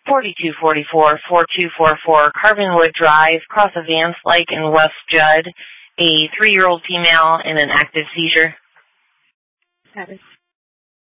4244-4244 Carbonwood Drive, cross of Vance Lake and West Judd, a 3-year-old female in an active seizure. Got it.